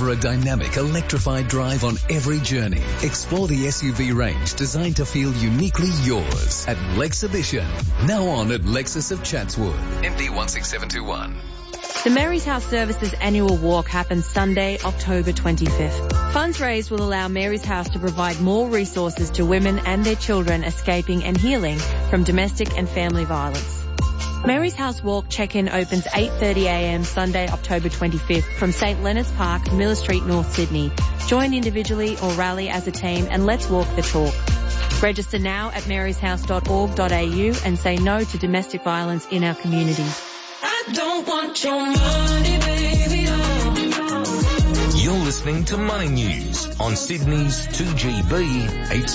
Discover a dynamic, electrified drive on every journey. Explore the SUV range designed to feel uniquely yours at Lexhibition. Now on at Lexus of Chatswood. MD 16721. The Mary's House Services annual walk happens Sunday, October 25th. Funds raised will allow Mary's House to provide more resources to women and their children escaping and healing from domestic and family violence. Mary's House Walk check-in opens 8:30am Sunday, October 25th from St Leonard's Park, Miller Street, North Sydney. Join individually or rally as a team and let's walk the talk. Register now at maryshouse.org.au and say no to domestic violence in our community. I don't want your money, baby, no. You're listening to Money News on Sydney's 2GB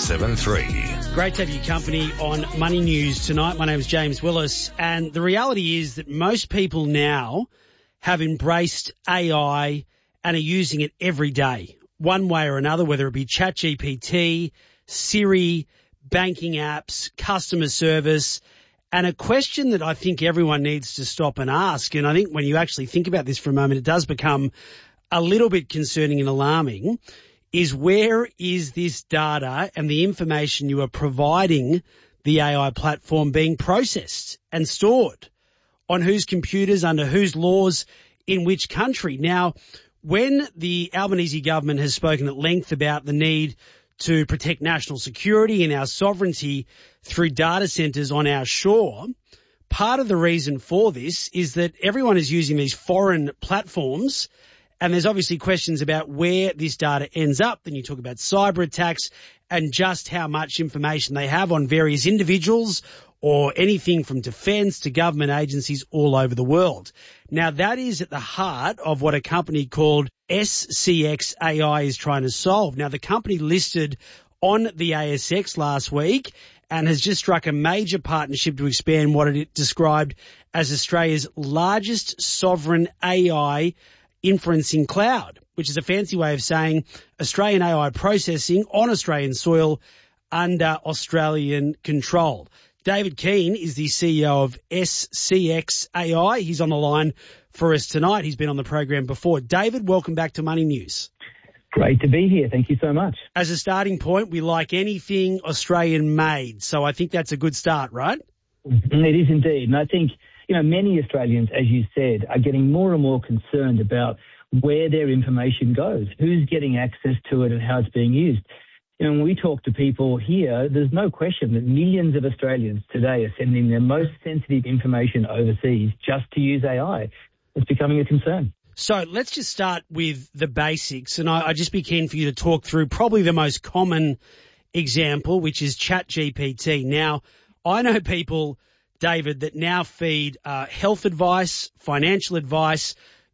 873. Great to have your company on Money News tonight. My name is James Willis, and the reality is that most people now have embraced AI and are using it every day, one way or another, whether it be ChatGPT, Siri, banking apps, customer service. And a question that I think everyone needs to stop and ask, and I think when you actually think about this for a moment, it does become a little bit concerning and alarming, is where is this data and the information you are providing the AI platform being processed and stored? On whose computers, under whose laws, in which country? Now, when the Albanese government has spoken at length about the need to protect national security and our sovereignty through data centres on our shore, part of the reason for this is that everyone is using these foreign platforms, and there's obviously questions about where this data ends up. Then you talk about cyber attacks and just how much information they have on various individuals or anything from defence to government agencies all over the world. Now, that is at the heart of what a company called SCX AI is trying to solve. Now, the company listed on the ASX last week and has just struck a major partnership to expand what it described as Australia's largest sovereign AI inferencing cloud, which is a fancy way of saying Australian AI processing on Australian soil under Australian control. David Keane is the CEO of SCX AI. He's on the line for us tonight. He's been on the program before. David, welcome back to Money News. Great to be here. Thank you so much. As a starting point, we like anything Australian made, so I think that's a good start, right? It is indeed. And I think, many Australians, as you said, are getting more and more concerned about where their information goes, who's getting access to it and how it's being used. When we talk to people here, there's no question that millions of Australians today are sending their most sensitive information overseas just to use AI. It's becoming a concern. So let's just start with the basics, and I'd just be keen for you to talk through probably the most common example, which is ChatGPT. Now, I know people, David, that now feed health advice, financial advice,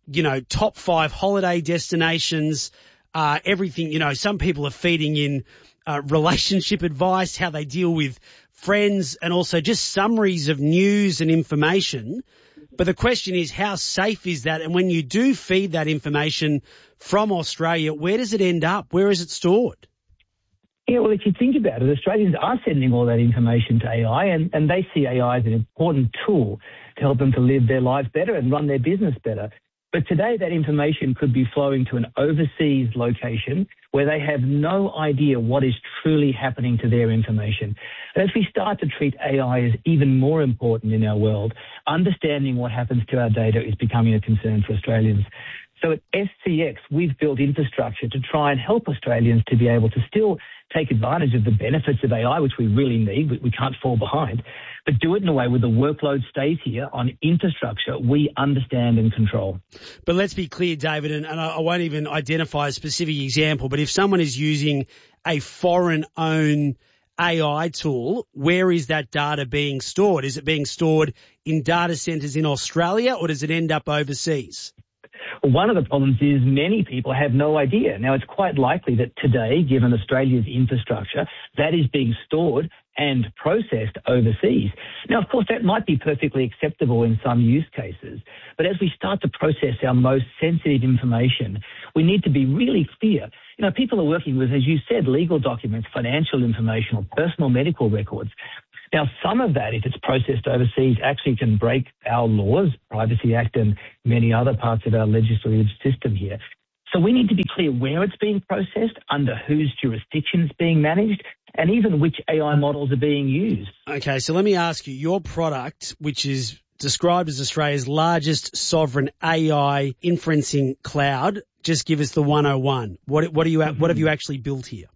top 5 holiday destinations, everything. Some people are feeding in relationship advice, how they deal with friends, and also just summaries of news and information. But the question is, how safe is that? And when you do feed that information from Australia, where does it end up? Where is it stored? Yeah, well, if you think about it, Australians are sending all that information to AI, and they see AI as an important tool to help them to live their lives better and run their business better. But today that information could be flowing to an overseas location where they have no idea what is truly happening to their information. And as we start to treat AI as even more important in our world, understanding what happens to our data is becoming a concern for Australians. So at SCX, we've built infrastructure to try and help Australians to be able to still take advantage of the benefits of AI, which we really need. We can't fall behind, but do it in a way where the workload stays here on infrastructure we understand and control. But let's be clear, David, and I won't even identify a specific example, but if someone is using a foreign-owned AI tool, where is that data being stored? Is it being stored in data centres in Australia, or does it end up overseas? One of the problems is many people have no idea. Now, it's quite likely that today, given Australia's infrastructure, that is being stored and processed overseas. Now, of course, that might be perfectly acceptable in some use cases, but as we start to process our most sensitive information, we need to be really clear. People are working with, as you said, legal documents, financial information, or personal medical records. Now, some of that, if it's processed overseas, actually can break our laws, Privacy Act and many other parts of our legislative system here. So we need to be clear where it's being processed, under whose jurisdiction it's being managed, and even which AI models are being used. Okay, so let me ask you, your product, which is described as Australia's largest sovereign AI inferencing cloud, just give us the 101. What have you actually built here?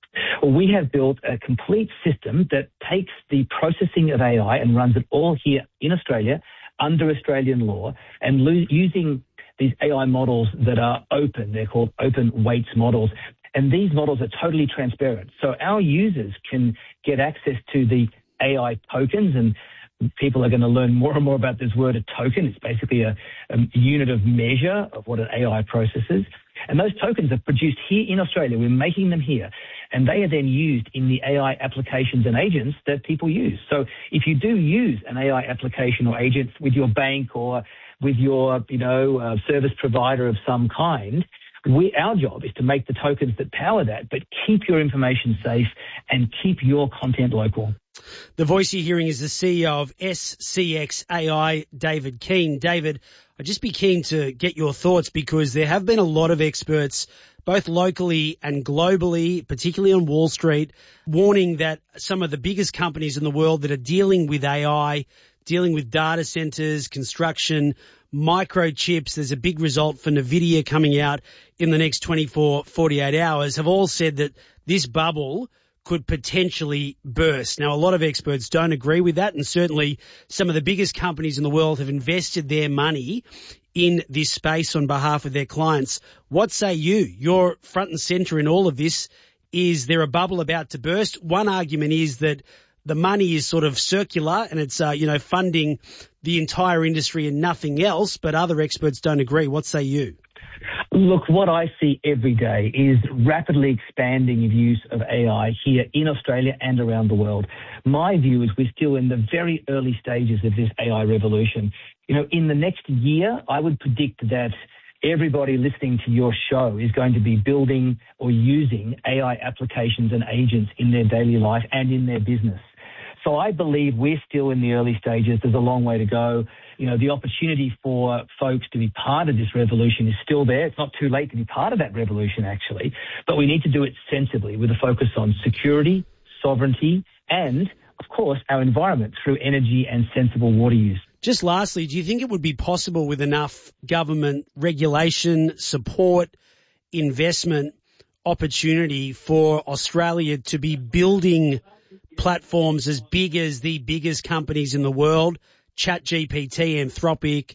We have built a complete system that takes the processing of AI and runs it all here in Australia under Australian law, and using these AI models that are open. They're called open weights models. And these models are totally transparent. So our users can get access to the AI tokens, and people are going to learn more and more about this word, a token. It's basically a unit of measure of what an AI processes. And those tokens are produced here in Australia. We're making them here. And they are then used in the AI applications and agents that people use. So if you do use an AI application or agent with your bank or with your, service provider of some kind, our job is to make the tokens that power that, but keep your information safe and keep your content local. The voice you're hearing is the CEO of SCX AI, David Keane. David, I'd just be keen to get your thoughts, because there have been a lot of experts, both locally and globally, particularly on Wall Street, warning that some of the biggest companies in the world that are dealing with AI, dealing with data centers, construction, microchips, there's a big result for NVIDIA coming out in the next 24, 48 hours, have all said that this bubble could potentially burst. Now, a lot of experts don't agree with that, and certainly some of the biggest companies in the world have invested their money in this space on behalf of their clients. What say you? You're front and centre in all of this. Is there a bubble about to burst? One argument is that the money is sort of circular and it's, funding the entire industry and nothing else, but other experts don't agree. What say you? Look, what I see every day is rapidly expanding use of AI here in Australia and around the world. My view is we're still in the very early stages of this AI revolution. In the next year, I would predict that everybody listening to your show is going to be building or using AI applications and agents in their daily life and in their business. So I believe we're still in the early stages. There's a long way to go. The opportunity for folks to be part of this revolution is still there. It's not too late to be part of that revolution, actually, but we need to do it sensibly with a focus on security, sovereignty, and, of course, our environment through energy and sensible water use. Just lastly, do you think it would be possible with enough government regulation, support, investment, opportunity for Australia to be building platforms as big as the biggest companies in the world, ChatGPT, Anthropic,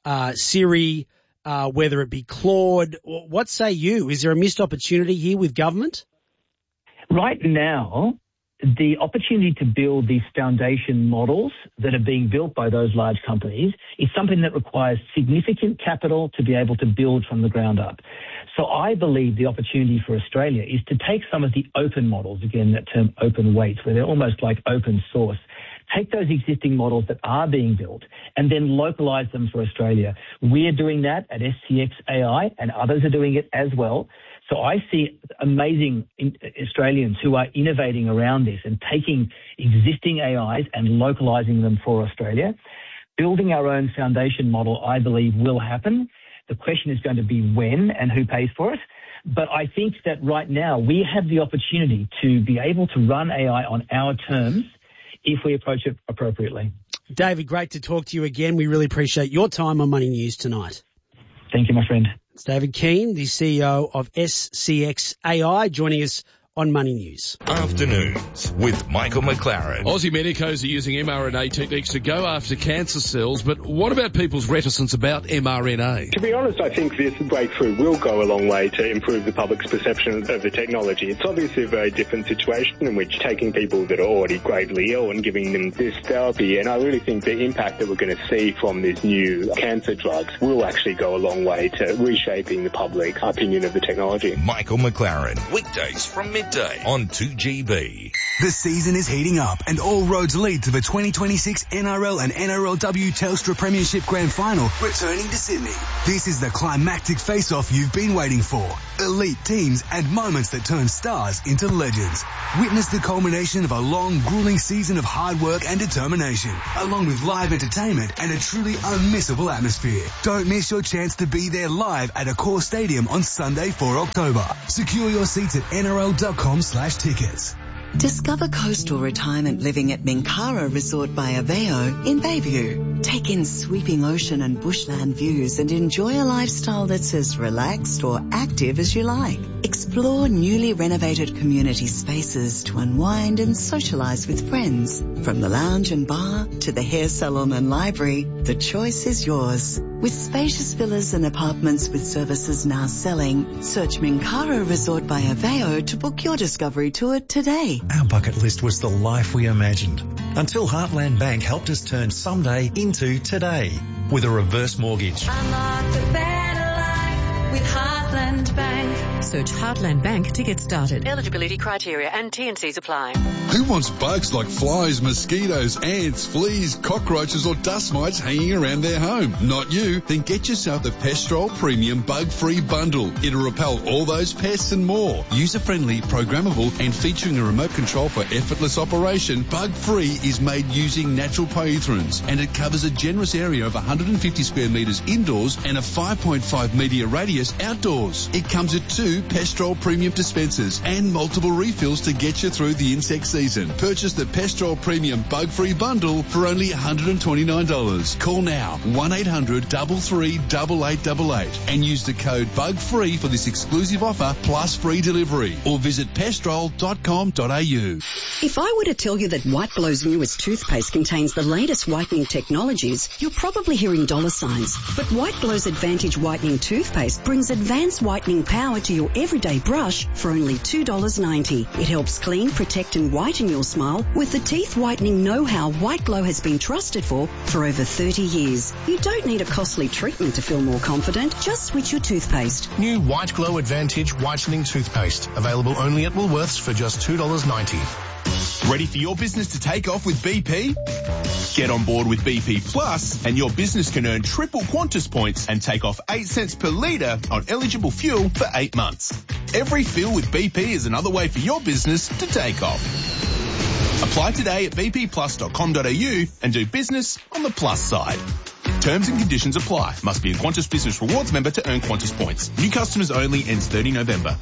Siri, whether it be Claude? What say you? Is there a missed opportunity here with government? Right now, the opportunity to build these foundation models that are being built by those large companies is something that requires significant capital to be able to build from the ground up. So I believe the opportunity for Australia is to take some of the open models, again, that term open weights, where they're almost like open source, take those existing models that are being built and then localize them for Australia. We're doing that at SCX AI, and others are doing it as well. So I see amazing Australians who are innovating around this and taking existing AIs and localizing them for Australia. Building our own foundation model, I believe, will happen. The question is going to be when and who pays for it. But I think that right now we have the opportunity to be able to run AI on our terms if we approach it appropriately. David, great to talk to you again. We really appreciate your time on Money News tonight. Thank you, my friend. It's David Keane, the CEO of SCX AI, joining us on Money News. Afternoons with Michael McLaren. Aussie medicos are using mRNA techniques to go after cancer cells, but what about people's reticence about mRNA? To be honest, I think this breakthrough will go a long way to improve the public's perception of the technology. It's obviously a very different situation in which taking people that are already gravely ill and giving them this therapy, and I really think the impact that we're going to see from these new cancer drugs will actually go a long way to reshaping the public opinion of the technology. Michael McLaren, weekdays from midnight midday on 2GB. The season is heating up and all roads lead to the 2026 NRL and NRLW Telstra Premiership Grand Final returning to Sydney. This is the climactic face-off you've been waiting for. Elite teams and moments that turn stars into legends. Witness the culmination of a long, grueling season of hard work and determination, along with live entertainment and a truly unmissable atmosphere. Don't miss your chance to be there live at Accor Stadium on Sunday, 4 October. Secure your seats at nrl.com/tickets. Discover coastal retirement living at Minkara Resort by Aveo in Bayview. Take in sweeping ocean and bushland views and enjoy a lifestyle that's as relaxed or active as you like. Explore newly renovated community spaces to unwind and socialise with friends. From the lounge and bar to the hair salon and library, the choice is yours. With spacious villas and apartments with services now selling, search Minkara Resort by Aveo to book your discovery tour today. Our bucket list was the life we imagined, until Heartland Bank helped us turn someday into today with a reverse mortgage. Unlock the better life with Heartland Bank. Search Heartland Bank to get started. Eligibility criteria and T&Cs apply. Who wants bugs like flies, mosquitoes, ants, fleas, cockroaches or dust mites hanging around their home? Not you. Then get yourself the Pestrol Premium Bug-Free Bundle. It'll repel all those pests and more. User-friendly, programmable and featuring a remote control for effortless operation, Bug-Free is made using natural poethrins and it covers a generous area of 150 square metres indoors and a 5.5 metre radius outdoors. It comes with 2 Pestrol Premium dispensers and multiple refills to get you through the insect season. Purchase the Pestrol Premium Bug-Free Bundle for only $129. Call now 1-800-338888 and use the code BUGFREE for this exclusive offer plus free delivery or visit pestrol.com.au. If I were to tell you that White Glow's newest toothpaste contains the latest whitening technologies, you're probably hearing dollar signs. But White Glow's Advantage Whitening Toothpaste brings advanced whitening power to your everyday brush for only $2.90. It helps clean, protect and whiten your smile with the teeth whitening know-how White Glow has been trusted for over 30 years. You don't need a costly treatment to feel more confident. Just switch your toothpaste. New White Glow Advantage Whitening Toothpaste. Available only at Woolworths for just $2.90. Ready for your business to take off with BP? Get on board with BP Plus and your business can earn triple Qantas points and take off 8 cents per litre on eligible fuel for 8 months. Every fill with BP is another way for your business to take off. Apply today at bpplus.com.au and do business on the plus side. Terms and conditions apply. Must be a Qantas Business Rewards member to earn Qantas points. New customers only, ends 30 November.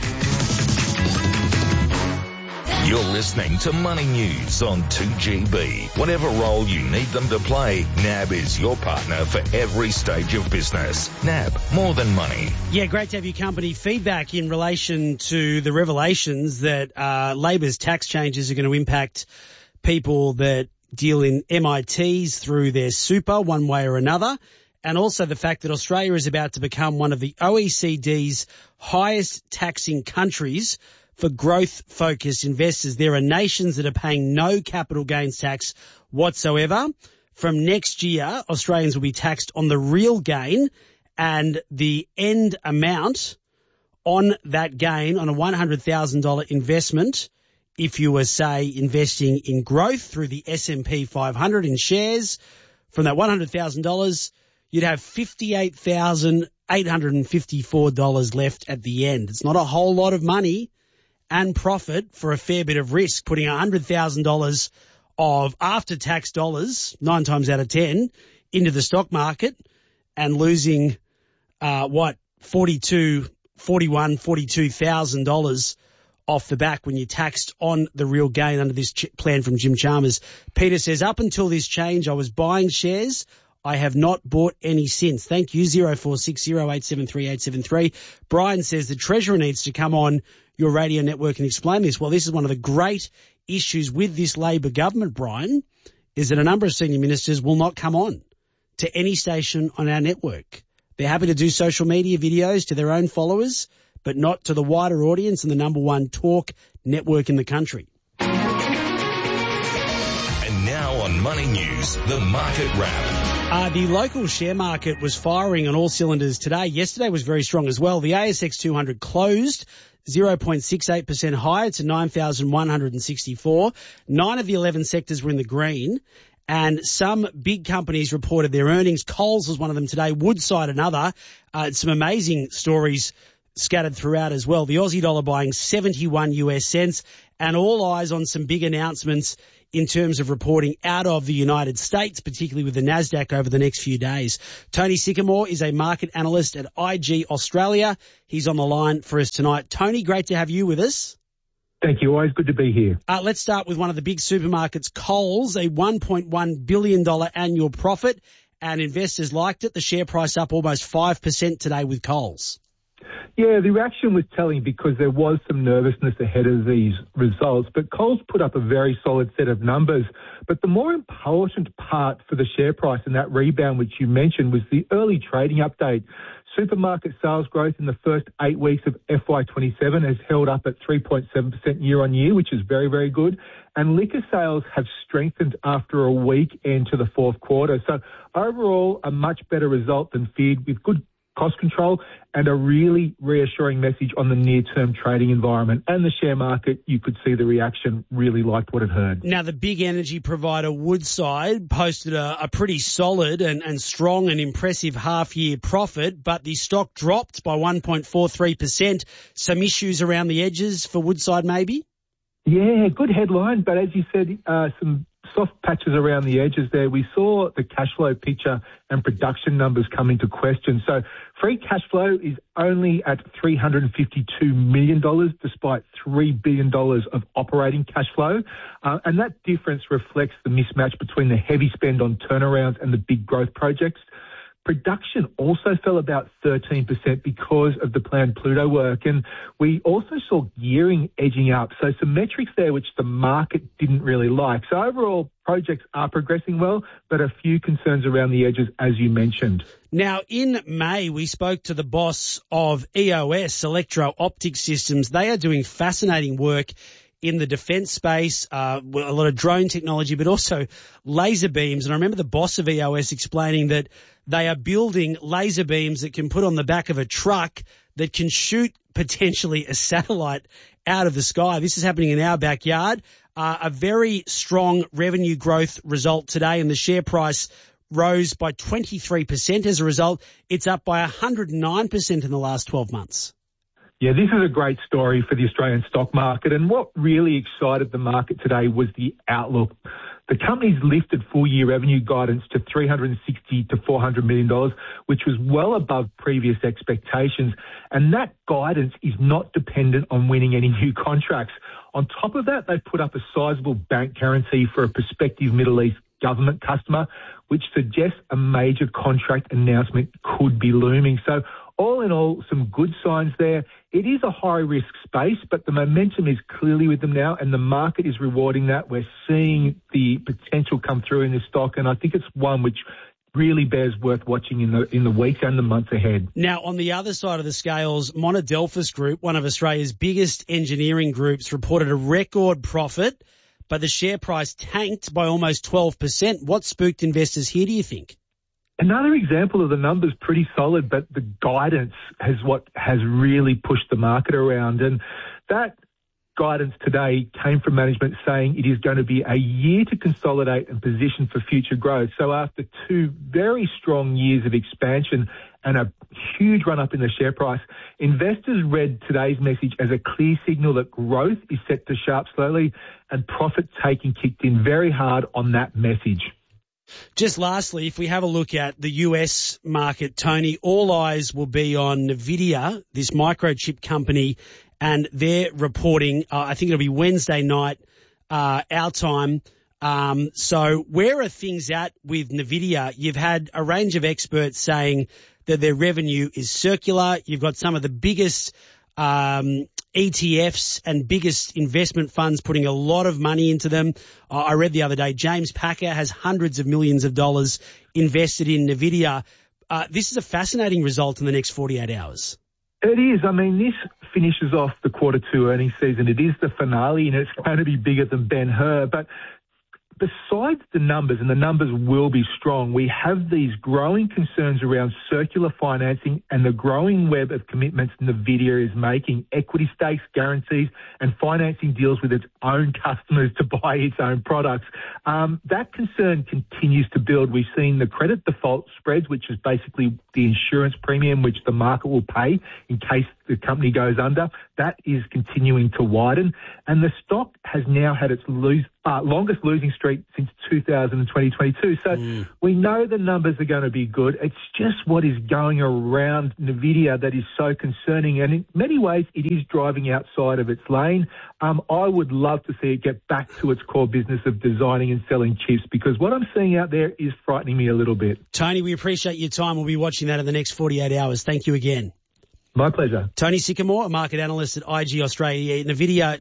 You're listening to Money News on 2GB. Whatever role you need them to play, NAB is your partner for every stage of business. NAB, more than money. Yeah, great to have your company. Feedback in relation to the revelations that Labor's tax changes are going to impact people that deal in MITs through their super one way or another, and also the fact that Australia is about to become one of the OECD's highest taxing countries for growth-focused investors. There are nations that are paying no capital gains tax whatsoever. From next year, Australians will be taxed on the real gain and the end amount on that gain on a $100,000 investment. If you were, say, investing in growth through the S&P 500 in shares, from that $100,000, you'd have $58,854 left at the end. It's not a whole lot of money and profit for a fair bit of risk, putting $100,000 of after-tax dollars, 9 times out of 10, into the stock market and losing, $42,000 off the back when you're taxed on the real gain under this plan from Jim Chalmers. Peter says, up until this change, I was buying shares. I have not bought any since. Thank you, 0460873873. Brian says the Treasurer needs to come on your radio network and explain this. Well, this is one of the great issues with this Labor government, Brian, is that a number of senior ministers will not come on to any station on our network. They're happy to do social media videos to their own followers, but not to the wider audience and the number one talk network in the country. And now on Money News, the Market Wrap. The local share market was firing on all cylinders today. Yesterday was very strong as well. The ASX 200 closed 0.68% higher to 9,164. 9 of the 11 sectors were in the green. And some big companies reported their earnings. Coles was one of them today, Woodside another. Some amazing stories scattered throughout as well. The Aussie dollar buying 71 US cents, and all eyes on some big announcements in terms of reporting out of the United States, particularly with the NASDAQ over the next few days. Tony Sycamore is a market analyst at IG Australia. He's on the line for us tonight. Tony, great to have you with us. Thank you. Always good to be here. Let's start with one of the big supermarkets, Coles, a $1.1 billion annual profit, and investors liked it. The share price up almost 5% today with Coles. Yeah, the reaction was telling because there was some nervousness ahead of these results, but Coles put up a very solid set of numbers. But the more important part for the share price and that rebound which you mentioned was the early trading update. Supermarket sales growth in the first 8 weeks of FY27 has held up at 3.7% year on year, which is very, very good. And liquor sales have strengthened after a week into the fourth quarter. So overall, a much better result than feared with good cost control and a really reassuring message on the near-term trading environment. And the share market, you could see the reaction, really liked what it heard. Now, the big energy provider Woodside posted a pretty solid and strong and impressive half-year profit, but the stock dropped by 1.43%. Some issues around the edges for Woodside maybe? Yeah, good headline, but as you said, some soft patches around the edges there. We saw the cash flow picture and production numbers come into question. So free cash flow is only at $352 million despite $3 billion of operating cash flow. And that difference reflects the mismatch between the heavy spend on turnarounds and the big growth projects. Production also fell about 13% because of the planned Pluto work. And we also saw gearing edging up. So some metrics there which the market didn't really like. So overall, projects are progressing well, but a few concerns around the edges, as you mentioned. Now, in May, we spoke to the boss of EOS, Electro-Optic Systems. They are doing fascinating work in the defence space, a lot of drone technology, but also laser beams. And I remember the boss of EOS explaining that they are building laser beams that can put on the back of a truck that can shoot potentially a satellite out of the sky. This is happening in our backyard. A very strong revenue growth result today, and the share price rose by 23% as a result. It's up by 109% in the last 12 months. Yeah, this is a great story for the Australian stock market, and what really excited the market today was the outlook. The company's lifted full-year revenue guidance to $360 to $400 million, which was well above previous expectations, and that guidance is not dependent on winning any new contracts. On top of that, they put up a sizable bank guarantee for a prospective Middle East government customer, which suggests a major contract announcement could be looming. So all in all, some good signs there. It is a high-risk space, but the momentum is clearly with them now, and the market is rewarding that. We're seeing the potential come through in this stock, and I think it's one which really bears worth watching in the weeks and the months ahead. Now, on the other side of the scales, Monadelphous Group, one of Australia's biggest engineering groups, reported a record profit, but the share price tanked by almost 12%. What spooked investors here, do you think? Another example of the numbers pretty solid, but the guidance has what has really pushed the market around. And that guidance today came from management saying it is going to be a year to consolidate and position for future growth. So after 2 very strong years of expansion and a huge run-up in the share price, investors read today's message as a clear signal that growth is set to sharp slowly and profit-taking kicked in very hard on that message. Just lastly, if we have a look at the US market, Tony, all eyes will be on NVIDIA, this microchip company, and they're reporting, I think it'll be Wednesday night, our time. So where are things at with NVIDIA? You've had a range of experts saying that their revenue is circular. You've got some of the biggest ETFs and biggest investment funds putting a lot of money into them. I read the other day, James Packer has hundreds of millions of dollars invested in NVIDIA. This is a fascinating result in the next 48 hours. It is. I mean, this finishes off the quarter 2 earnings season. It is the finale, and it's going to be bigger than Ben-Hur. But besides the numbers, and the numbers will be strong, we have these growing concerns around circular financing and the growing web of commitments NVIDIA is making, equity stakes, guarantees, and financing deals with its own customers to buy its own products. That concern continues to build. We've seen the credit default spreads, which is basically the insurance premium which the market will pay in case the company goes under. That is continuing to widen, and the stock has now had its longest losing streak since 2022. So we know the numbers are going to be good. It's just what is going around NVIDIA that is so concerning, and in many ways it is driving outside of its lane. I would love to see it get back to its core business of designing and selling chips, because what I'm seeing out there is frightening me a little bit. Tony, we appreciate your time. We'll be watching that in the next 48 hours. Thank you again. My pleasure. Tony Sycamore, a market analyst at IG Australia. NVIDIA,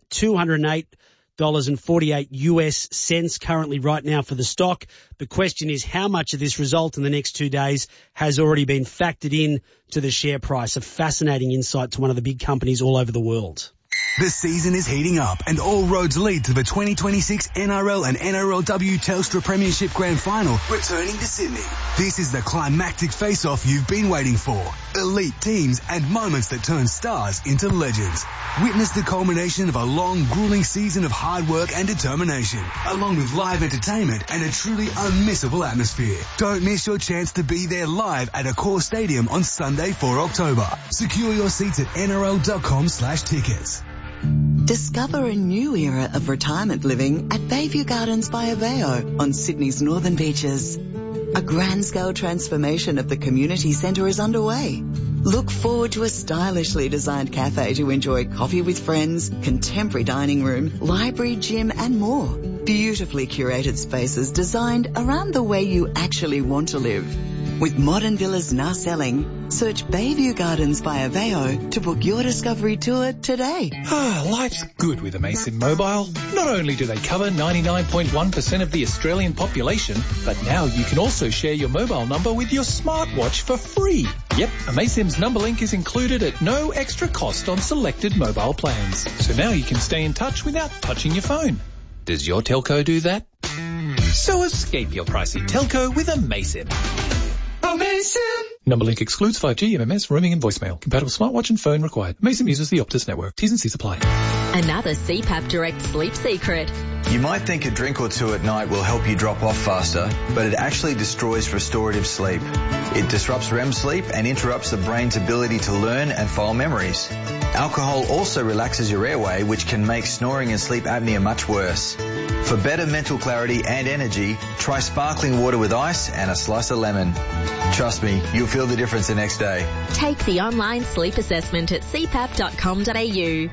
$208.48 US cents currently right now for the stock. The question is how much of this result in the next 2 days has already been factored in to the share price. A fascinating insight to one of the big companies all over the world. The season is heating up and all roads lead to the 2026 NRL and NRLW Telstra Premiership Grand Final returning to Sydney. This is the climactic face-off you've been waiting for. Elite teams and moments that turn stars into legends. Witness the culmination of a long, grueling season of hard work and determination, along with live entertainment and a truly unmissable atmosphere. Don't miss your chance to be there live at Accor Stadium on Sunday, 4 October. Secure your seats at nrl.com/tickets. Discover a new era of retirement living at Bayview Gardens by Aveo on Sydney's northern beaches. A grand-scale transformation of the community centre is underway. Look forward to a stylishly designed cafe to enjoy coffee with friends, contemporary dining room, library, gym and more. Beautifully curated spaces designed around the way you actually want to live. With modern villas now selling, search Bayview Gardens by Aveo to book your discovery tour today. Life's good with Amaysim Mobile. Not only do they cover 99.1% of the Australian population, but now you can also share your mobile number with your smartwatch for free. Yep, Amaysim's number link is included at no extra cost on selected mobile plans. So now you can stay in touch without touching your phone. Does your telco do that? So escape your pricey telco with Amaysim. Amaysim! Number link excludes 5G, MMS, roaming and voicemail. Compatible smartwatch and phone required. Amaysim uses the Optus network. T's and C's apply. Another CPAP Direct sleep secret. You might think a drink or two at night will help you drop off faster, but it actually destroys restorative sleep. It disrupts REM sleep and interrupts the brain's ability to learn and file memories. Alcohol also relaxes your airway, which can make snoring and sleep apnea much worse. For better mental clarity and energy, try sparkling water with ice and a slice of lemon. Trust me, you'll feel the difference the next day. Take the online sleep assessment at cpap.com.au.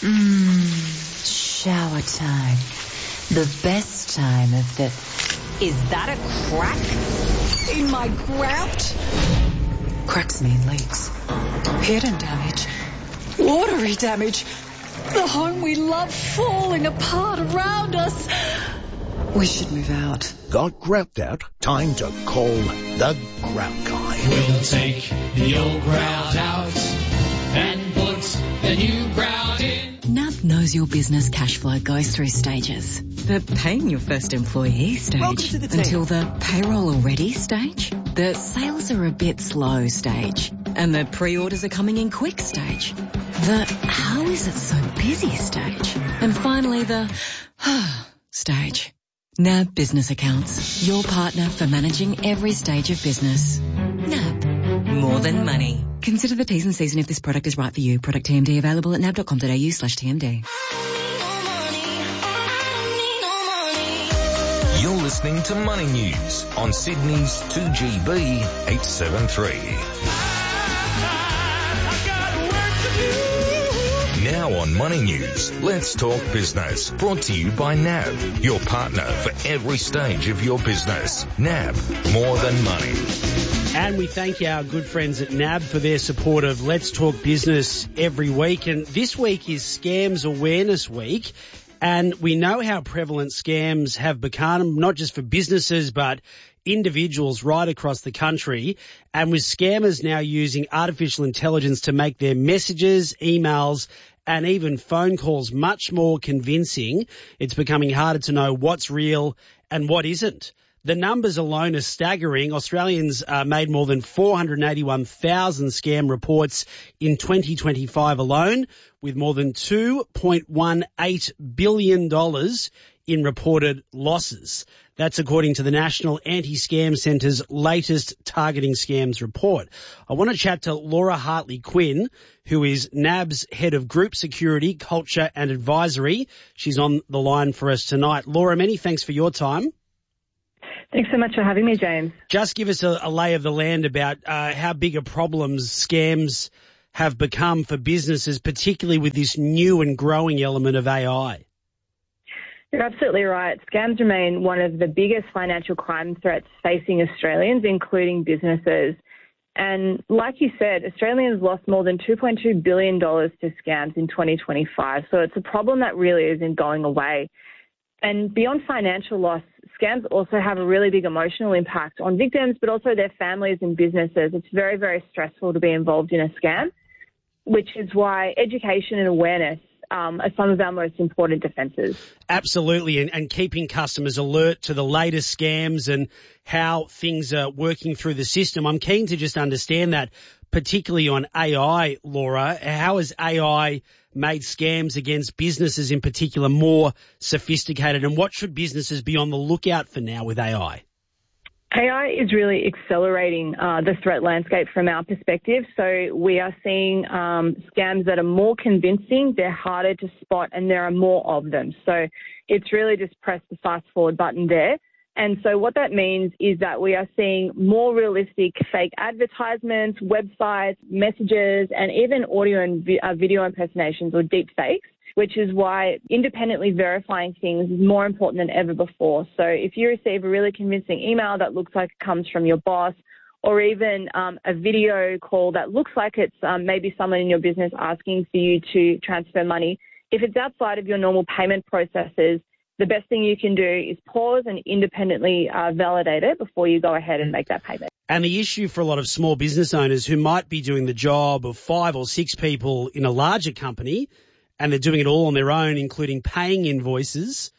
Shower time. The best time of the... Is that a crack in my grout? Cracks mean leaks. Hidden damage. Watery damage. The home we love falling apart around us. We should move out. Got grout out? Time to call the Grout Guy. We'll take the old grout out and put the new grout in. NAB knows your business cash flow goes through stages. The paying your first employee stage until the payroll already stage. The sales are a bit slow stage. And the pre-orders are coming in quick stage. The how is it so busy stage. And finally the stage. NAB Business Accounts, your partner for managing every stage of business. NAB, more than money. Consider the T's and C's and if this product is right for you. Product TMD available at nab.com.au/TMD. You're listening to Money News on Sydney's 2GB 873. Now on Money News, let's talk business. Brought to you by NAB, your partner for every stage of your business. NAB, more than money. And we thank our good friends at NAB for their support of Let's Talk Business every week. And this week is Scams Awareness Week. And we know how prevalent scams have become, not just for businesses, but individuals right across the country. And with scammers now using artificial intelligence to make their messages, emails, and even phone calls much more convincing, it's becoming harder to know what's real and what isn't. The numbers alone are staggering. Australians made more than 481,000 scam reports in 2025 alone, with more than $2.18 billion in reported losses. That's according to the National Anti-Scam Centre's latest Targeting Scams report. I want to chat to Laura Hartley-Quinn, who is NAB's Head of Group Security, Culture and Advisory. She's on the line for us tonight. Laura, many thanks for your time. Thanks so much for having me, James. Just give us a lay of the land about how big a problem scams have become for businesses, particularly with this new and growing element of AI. You're absolutely right. Scams remain one of the biggest financial crime threats facing Australians, including businesses. And like you said, Australians lost more than $2.2 billion to scams in 2025. So it's a problem that really isn't going away. And beyond financial loss, scams also have a really big emotional impact on victims, but also their families and businesses. It's very, very stressful to be involved in a scam, which is why education and awareness are some of our most important defences. Absolutely, and keeping customers alert to the latest scams and how things are working through the system. I'm keen to just understand that, particularly on AI, Laura. How has AI made scams against businesses in particular more sophisticated, and what should businesses be on the lookout for now with AI? AI is really accelerating the threat landscape from our perspective. So we are seeing scams that are more convincing, they're harder to spot, and there are more of them. So it's really just press the fast forward button there. And so what that means is that we are seeing more realistic fake advertisements, websites, messages, and even audio and video impersonations or deep fakes, which is why independently verifying things is more important than ever before. So if you receive a really convincing email that looks like it comes from your boss, or even a video call that looks like it's maybe someone in your business asking for you to transfer money, if it's outside of your normal payment processes, the best thing you can do is pause and independently validate it before you go ahead and make that payment. And the issue for a lot of small business owners who might be doing the job of 5 or 6 people in a larger company, and they're doing it all on their own, including paying invoices,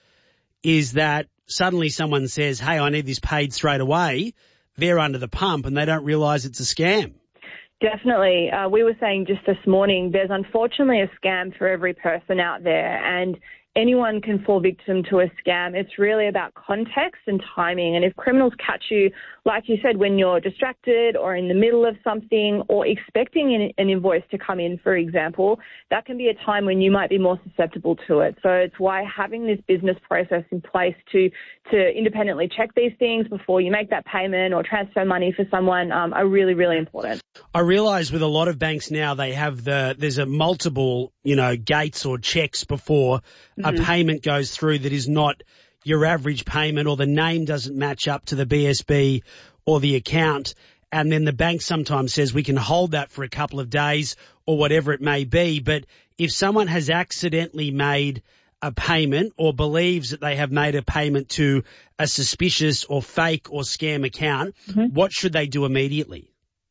is that suddenly someone says, hey, I need this paid straight away. They're under the pump and they don't realise it's a scam. Definitely. We were saying just this morning, there's unfortunately a scam for every person out there, and anyone can fall victim to a scam. It's really about context and timing. And if criminals catch you, like you said, when you're distracted or in the middle of something or expecting an invoice to come in, for example, that can be a time when you might be more susceptible to it. So it's why having this business process in place to independently check these things before you make that payment or transfer money for someone are really, really important. I realise with a lot of banks now, they have there's a multiple, gates or checks before a payment goes through that is not your average payment, or the name doesn't match up to the BSB or the account. And then the bank sometimes says we can hold that for a couple of days or whatever it may be. But if someone has accidentally made a payment or believes that they have made a payment to a suspicious or fake or scam account, what should they do immediately?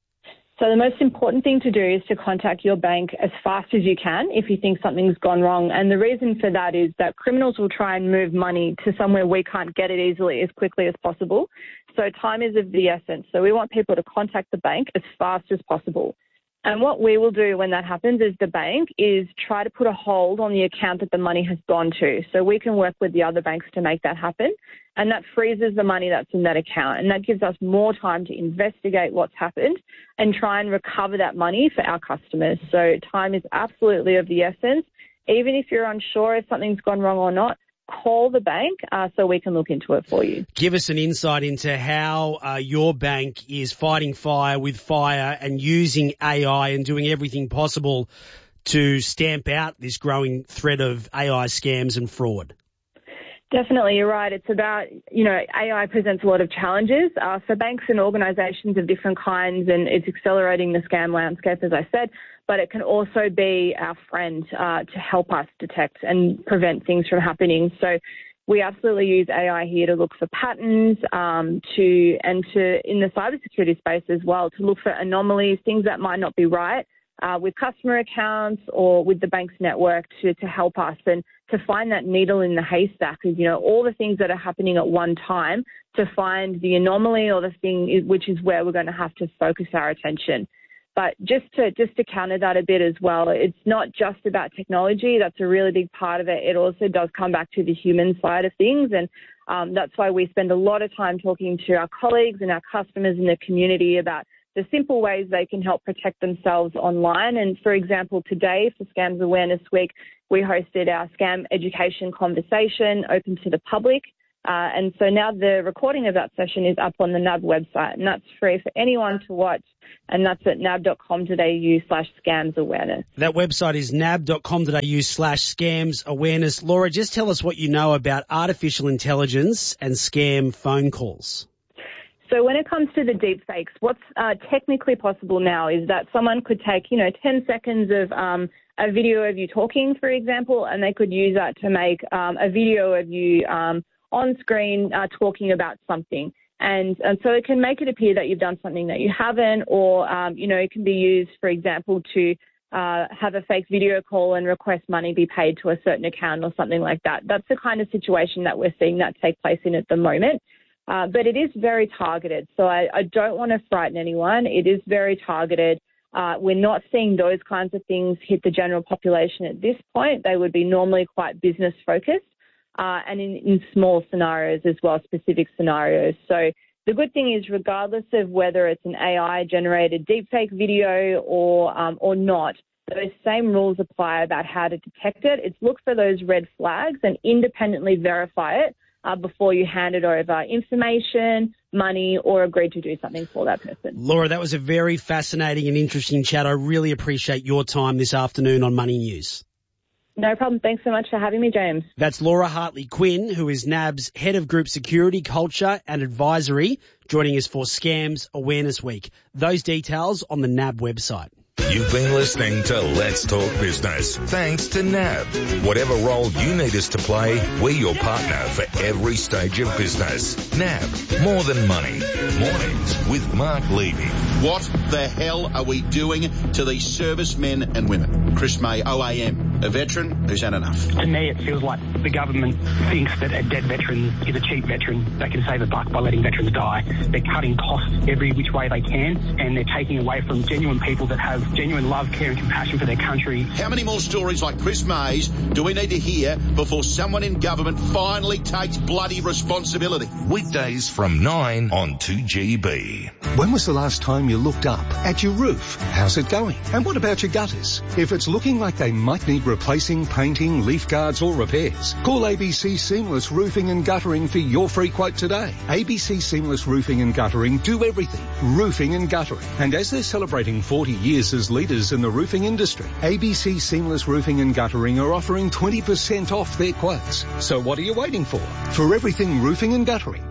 So the most important thing to do is to contact your bank as fast as you can if you think something's gone wrong. And the reason for that is that criminals will try and move money to somewhere we can't get it easily as quickly as possible. So time is of the essence. So we want people to contact the bank as fast as possible. And what we will do when that happens as the bank is try to put a hold on the account that the money has gone to. So we can work with the other banks to make that happen. And that freezes the money that's in that account. And that gives us more time to investigate what's happened and try and recover that money for our customers. So time is absolutely of the essence. Even if you're unsure if something's gone wrong or not, call the bank so we can look into it for you. Give us an insight into how your bank is fighting fire with fire and using AI and doing everything possible to stamp out this growing threat of AI scams and fraud. Definitely, you're right. It's about, AI presents a lot of challenges for banks and organisations of different kinds, and it's accelerating the scam landscape, as I said, but it can also be our friend to help us detect and prevent things from happening. So we absolutely use AI here to look for patterns, in the cybersecurity space as well, to look for anomalies, things that might not be right. with customer accounts or with the bank's network to help us and to find that needle in the haystack is, all the things that are happening at one time to find the anomaly or the thing which is where we're going to have to focus our attention. But just to counter that a bit as well, it's not just about technology. That's a really big part of it. It also does come back to the human side of things. And that's why we spend a lot of time talking to our colleagues and our customers in the community about the simple ways they can help protect themselves online. And for example, today for Scams Awareness Week, we hosted our scam education conversation open to the public. And so now the recording of that session is up on the NAB website, and that's free for anyone to watch. And that's at nab.com.au/scams awareness. That website is nab.com.au/scams awareness. Laura, just tell us what you know about artificial intelligence and scam phone calls. So when it comes to the deep fakes, what's technically possible now is that someone could take, 10 seconds of a video of you talking, for example, and they could use that to make a video of you on screen talking about something. And so it can make it appear that you've done something that you haven't, or, it can be used, for example, to have a fake video call and request money be paid to a certain account or something like that. That's the kind of situation that we're seeing that take place in at the moment. But it is very targeted. So I don't want to frighten anyone. It is very targeted. We're not seeing those kinds of things hit the general population at this point. They would be normally quite business focused. And in small scenarios as well, specific scenarios. So the good thing is, regardless of whether it's an AI-generated deepfake video or not, those same rules apply about how to detect it. It's look for those red flags and independently verify it before you hand it over information, money, or agree to do something for that person. Laura, that was a very fascinating and interesting chat. I really appreciate your time this afternoon on Money News. No problem. Thanks so much for having me, James. That's Laura Hartley-Quinn, who is NAB's Head of Group Security, Culture and Advisory, joining us for Scams Awareness Week. Those details on the NAB website. You've been listening to Let's Talk Business. Thanks to NAB. Whatever role you need us to play, we're your partner for every stage of business. NAB, more than money. Mornings with Mark Levy. What the hell are we doing to these servicemen and women? Chris May, OAM, a veteran who's had enough. To me, it feels like the government thinks that a dead veteran is a cheap veteran. They can save a buck by letting veterans die. They're cutting costs every which way they can, and they're taking away from genuine people that have genuine love, care and compassion for their country. How many more stories like Chris May's do we need to hear before someone in government finally takes bloody responsibility? Weekdays from 9 on 2GB. When was the last time you looked up at your roof? How's it going? And what about your gutters? If it's looking like they might need replacing, painting, leaf guards or repairs, call ABC Seamless Roofing and Guttering for your free quote today. ABC Seamless Roofing and Guttering do everything. Roofing and guttering. And as they're celebrating 40 years as leaders in the roofing industry, ABC Seamless Roofing and Guttering are offering 20% off their quotes. So what are you waiting for? For everything roofing and guttering,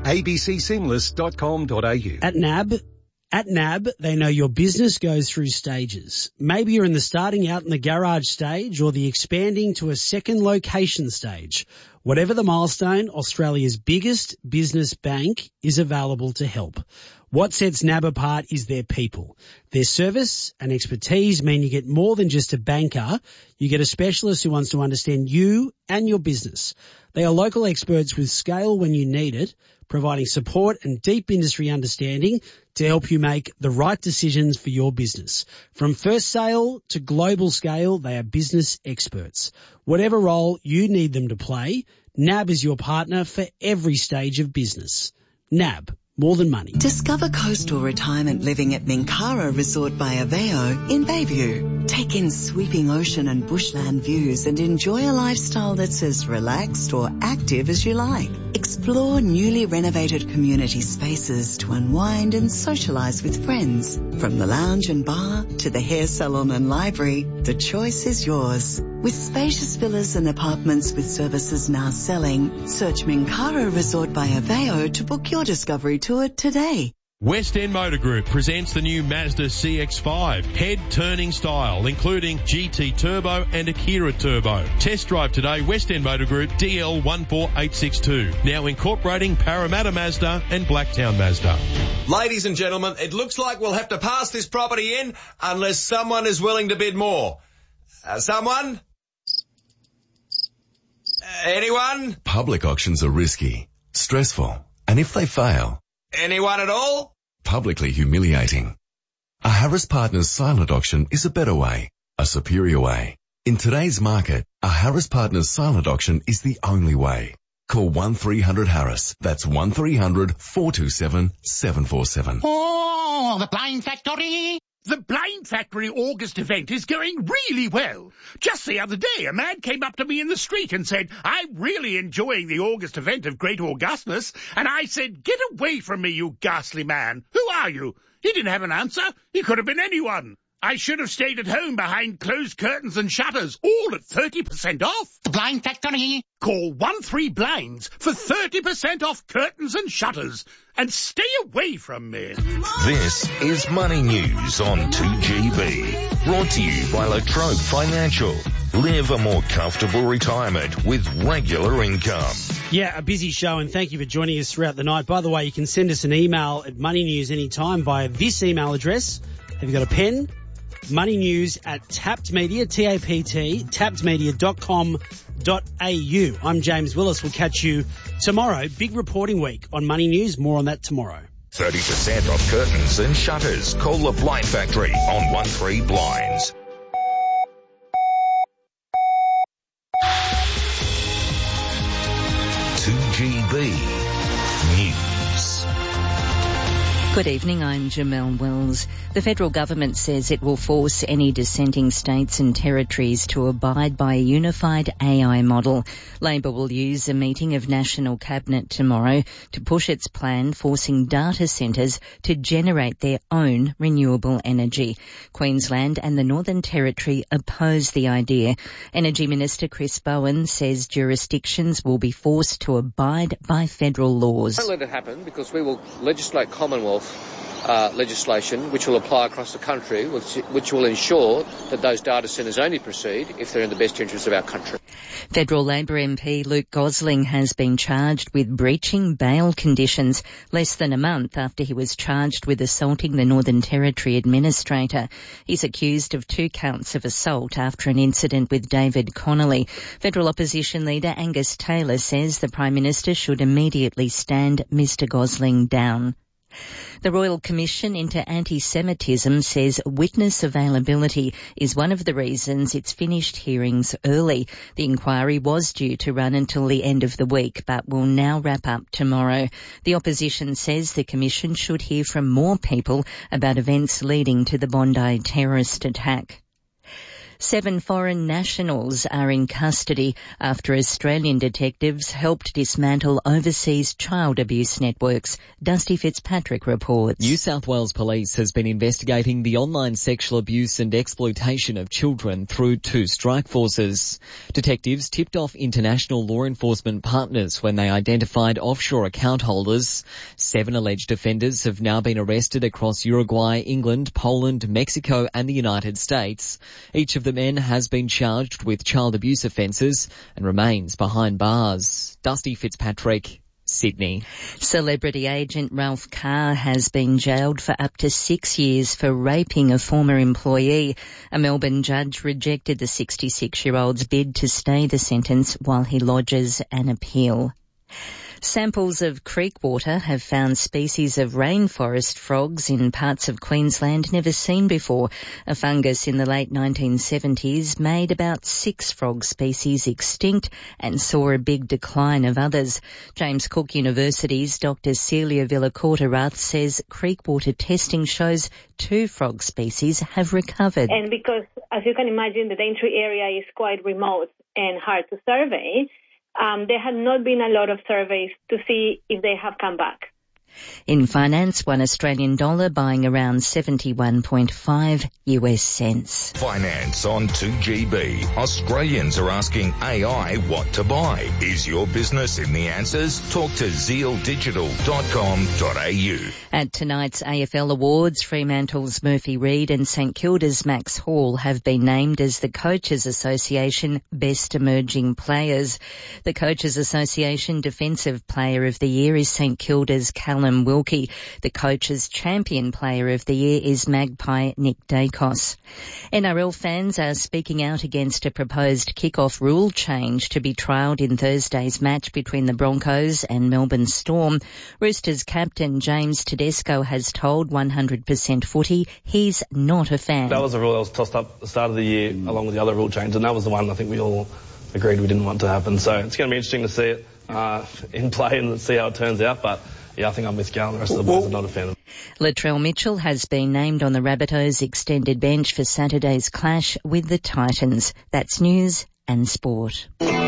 abcseamless.com.au. At NAB, they know your business goes through stages. Maybe you're in the starting out in the garage stage or the expanding to a second location stage. Whatever the milestone, Australia's biggest business bank is available to help. What sets NAB apart is their people. Their service and expertise mean you get more than just a banker. You get a specialist who wants to understand you and your business. They are local experts with scale when you need it, providing support and deep industry understanding to help you make the right decisions for your business. From first sale to global scale, they are business experts. Whatever role you need them to play, NAB is your partner for every stage of business. NAB. More than money. Discover coastal retirement living at Minkara Resort by Aveo in Bayview. Take in sweeping ocean and bushland views and enjoy a lifestyle that's as relaxed or active as you like. Explore newly renovated community spaces to unwind and socialise with friends. From the lounge and bar to the hair salon and library, the choice is yours. With spacious villas and apartments with services now selling, search Minkara Resort by Aveo to book your discovery tour today. West End Motor Group presents the new Mazda CX-5, head-turning style, including GT Turbo and Akira Turbo. Test drive today, West End Motor Group, DL 14862. Now incorporating Parramatta Mazda and Blacktown Mazda. Ladies and gentlemen, it looks like we'll have to pass this property in unless someone is willing to bid more. Someone? Anyone? Public auctions are risky, stressful, and if they fail... Anyone at all? Publicly humiliating. A Harris Partners silent auction is a better way, a superior way. In today's market, a Harris Partners silent auction is the only way. Call 1300-HARRIS. That's 1300-427-747. Oh, the Blind Factory! The Blind Factory August event is going really well. Just the other day, a man came up to me in the street and said, "I'm really enjoying the August event of Great Augustus." And I said, "Get away from me, you ghastly man. Who are you?" He didn't have an answer. He could have been anyone. I should have stayed at home behind closed curtains and shutters, all at 30% off. The Blind Factory. Call 13Blinds for 30% off curtains and shutters. And stay away from me. This is Money News on 2GB. Brought to you by Latrobe Financial. Live a more comfortable retirement with regular income. Yeah, a busy show, and thank you for joining us throughout the night. By the way, you can send us an email at Money News anytime via this email address. Have you got a pen? moneynews@taptmedia, T-A-P-T, taptmedia.com.au. I'm James Willis. We'll catch you tomorrow. Big reporting week on Money News. More on that tomorrow. 30% off curtains and shutters. Call the Blind Factory on 13Blinds. News. Good evening, I'm Jamelle Wells. The federal government says it will force any dissenting states and territories to abide by a unified AI model. Labor will use a meeting of National Cabinet tomorrow to push its plan forcing data centres to generate their own renewable energy. Queensland and the Northern Territory oppose the idea. Energy Minister Chris Bowen says jurisdictions will be forced to abide by federal laws. Don't let it happen because we will legislate Commonwealth legislation which will apply across the country, which will ensure that those data centres only proceed if they're in the best interests of our country. Federal Labor MP Luke Gosling has been charged with breaching bail conditions less than a month after he was charged with assaulting the Northern Territory Administrator. He's accused of 2 counts of assault after an incident with David Connolly. Federal Opposition Leader Angus Taylor says the Prime Minister should immediately stand Mr Gosling down. The Royal Commission into Anti-Semitism says witness availability is one of the reasons it's finished hearings early. The inquiry was due to run until the end of the week, but will now wrap up tomorrow. The opposition says the Commission should hear from more people about events leading to the Bondi terrorist attack. 7 foreign nationals are in custody after Australian detectives helped dismantle overseas child abuse networks. Dusty Fitzpatrick reports. New South Wales Police has been investigating the online sexual abuse and exploitation of children through 2 strike forces. Detectives tipped off international law enforcement partners when they identified offshore account holders. 7 alleged offenders have now been arrested across Uruguay, England, Poland, Mexico and the United States. Each of the men has been charged with child abuse offences and remains behind bars. Dusty Fitzpatrick, Sydney. Celebrity agent Ralph Carr has been jailed for up to 6 years for raping a former employee. A Melbourne judge rejected the 66-year-old's bid to stay the sentence while he lodges an appeal. Samples of creek water have found species of rainforest frogs in parts of Queensland never seen before. A fungus in the late 1970s made about 6 frog species extinct and saw a big decline of others. James Cook University's Dr. Celia Villacorta-Rath says creek water testing shows 2 frog species have recovered. And because, as you can imagine, the entry area is quite remote and hard to survey, there had not been a lot of surveys to see if they have come back. In finance, $1 Australian dollar buying around 71.5 US cents. Finance on 2GB. Australians are asking AI what to buy. Is your business in the answers? Talk to zealdigital.com.au. At tonight's AFL Awards, Fremantle's Murphy Reid and St Kilda's Max Hall have been named as the Coaches Association Best Emerging Players. The Coaches Association Defensive Player of the Year is St Kilda's Callum Wilkie. The Coaches Champion Player of the Year is Magpie Nick Dacos. NRL fans are speaking out against a proposed kick-off rule change to be trialled in Thursday's match between the Broncos and Melbourne Storm. Roosters captain James Tedesco has told 100% Footy he's not a fan. That was a rule that was tossed up at the start of the year along with the other rule change, and that was the one I think we all agreed we didn't want to happen. So it's going to be interesting to see it in play and see how it turns out. But yeah, I think I'm with Gal and the rest of the boys are not a fan of it. Latrell Mitchell has been named on the Rabbitohs extended bench for Saturday's clash with the Titans. That's news and sport.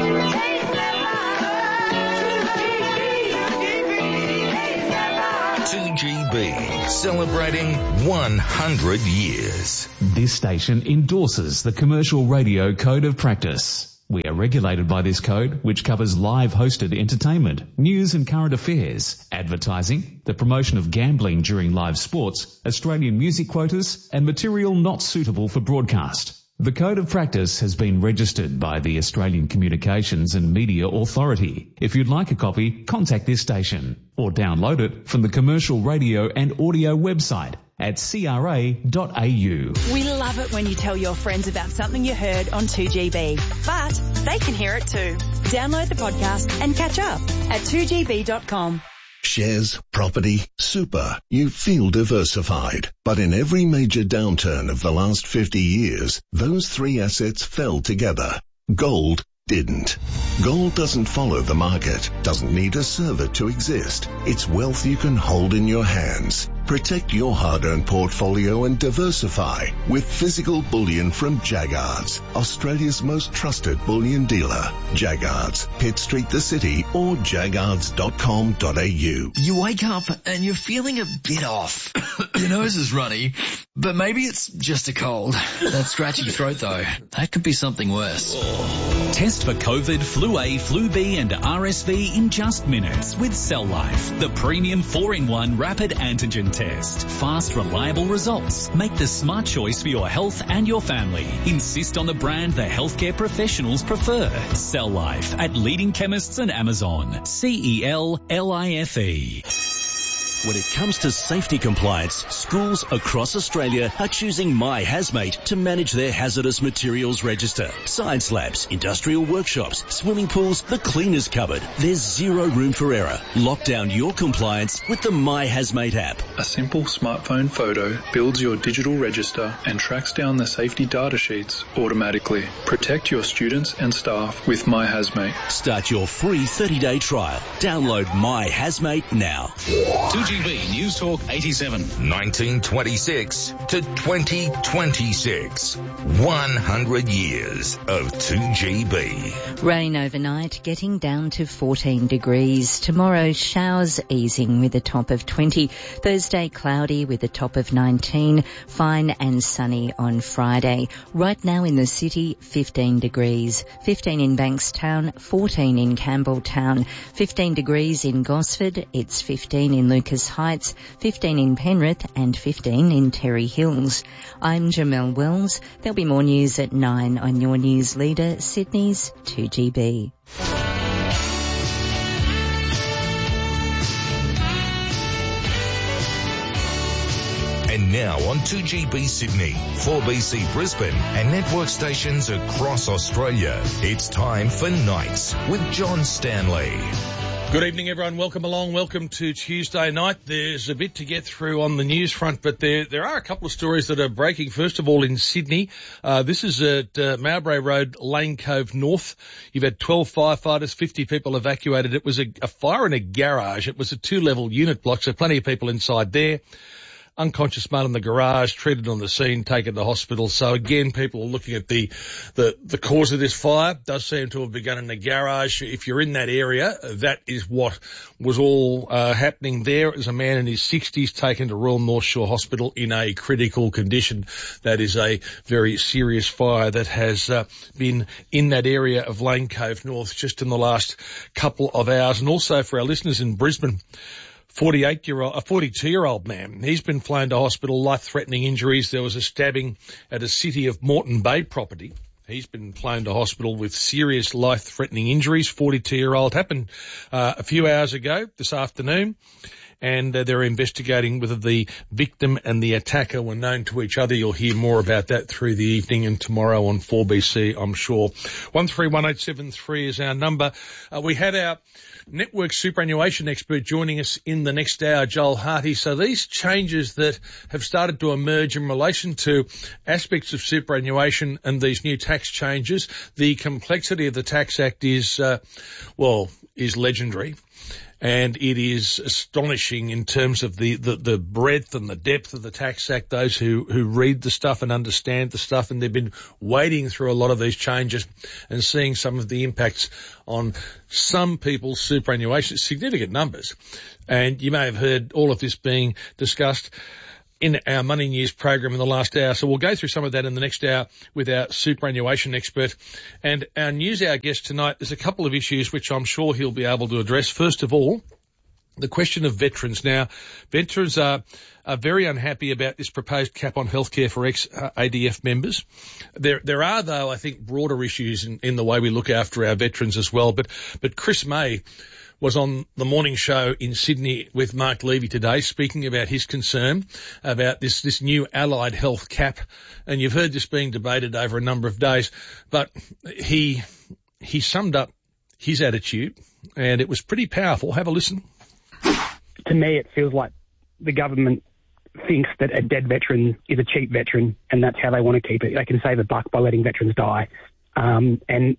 2GB, celebrating 100 years. This station endorses the Commercial Radio Code of Practice. We are regulated by this code, which covers live hosted entertainment, news and current affairs, advertising, the promotion of gambling during live sports, Australian music quotas, and material not suitable for broadcast. The Code of Practice has been registered by the Australian Communications and Media Authority. If you'd like a copy, contact this station or download it from the Commercial Radio and Audio website at cra.au. We love it when you tell your friends about something you heard on 2GB, but they can hear it too. Download the podcast and catch up at 2gb.com. Shares, property, super. You feel diversified. But in every major downturn of the last 50 years, those three assets fell together. Gold didn't. Gold doesn't follow the market, doesn't need a server to exist. It's wealth you can hold in your hands. Protect your hard-earned portfolio and diversify with physical bullion from Jaggards, Australia's most trusted bullion dealer. Jaggards, Pitt Street, the city, or jaggards.com.au. You wake up and you're feeling a bit off. Your nose is runny, but maybe it's just a cold. That scratchy throat though, that could be something worse. Test for COVID, Flu A, Flu B and RSV in just minutes with Cell Life, the premium 4-in-1 rapid antigen test. Fast, reliable results. Make the smart choice for your health and your family. Insist on the brand the healthcare professionals prefer. Cell Life at leading chemists and Amazon. CELLIFE. When it comes to safety compliance, schools across Australia are choosing My Hazmate to manage their hazardous materials register. Science labs, industrial workshops, swimming pools, the cleaners cupboard. There's zero room for error. Lock down your compliance with the My Hazmate app. A simple smartphone photo builds your digital register and tracks down the safety data sheets automatically. Protect your students and staff with My Hazmate. Start your free 30-day trial. Download My Hazmate now. 2GB News Talk 87. 1926 to 2026. 100 years of 2GB. Rain overnight, getting down to 14 degrees. Tomorrow, showers easing with a top of 20. Thursday, cloudy with a top of 19. Fine and sunny on Friday. Right now in the city, 15 degrees. 15 in Bankstown, 14 in Campbelltown. 15 degrees in Gosford. It's 15 in Lucas Heights, 15 in Penrith and 15 in Terry Hills. I'm Jamelle Wells. There'll be more news at 9 on your news leader, Sydney's 2GB. And now on 2GB Sydney, 4BC Brisbane and network stations across Australia. It's time for Nights with John Stanley. Good evening, everyone. Welcome along. Welcome to Tuesday night. There's a bit to get through on the news front, but there are a couple of stories that are breaking. First of all, in Sydney, this is at Mowbray Road, Lane Cove North. You've had 12 firefighters, 50 people evacuated. It was a fire in a garage. It was a 2-level unit block, so plenty of people inside there. unconscious man in the garage, treated on the scene, taken to hospital. So again, people are looking at the cause of this fire. Does seem to have begun in the garage. If you're in that area, that is what was all happening there. It was a man in his 60s taken to Royal North Shore Hospital in a critical condition. That is a very serious fire that has been in that area of Lane Cove North just in the last couple of hours. And also for our listeners in Brisbane, 42-year-old man. He's been flown to hospital, life-threatening injuries. There was a stabbing at a City of Moreton Bay property. He's been flown to hospital with serious life-threatening injuries. 42-year-old happened a few hours ago this afternoon. And they're investigating whether the victim and the attacker were known to each other. You'll hear more about that through the evening and tomorrow on 4BC, I'm sure. 131873 is our number. We had our network superannuation expert joining us in the next hour, Joel Harty. So these changes that have started to emerge in relation to aspects of superannuation and these new tax changes, the complexity of the Tax Act is legendary. And it is astonishing in terms of the breadth and the depth of the Tax Act, those who read the stuff and understand the stuff, and they've been wading through a lot of these changes and seeing some of the impacts on some people's superannuation, significant numbers. And you may have heard all of this being discussed in our Money News program in the last hour. So we'll go through some of that in the next hour with our superannuation expert. And our news hour guest tonight, there's a couple of issues which I'm sure he'll be able to address. First of all, the question of veterans. Now, veterans are very unhappy about this proposed cap on healthcare for ex-ADF members. There are, though, I think, broader issues in the way we look after our veterans as well. But Chris May was on the morning show in Sydney with Mark Levy today, speaking about his concern about this new allied health cap. And you've heard this being debated over a number of days, but he summed up his attitude, and it was pretty powerful. Have a listen. To me, it feels like the government thinks that a dead veteran is a cheap veteran, and that's how they want to keep it. They can save a buck by letting veterans die. And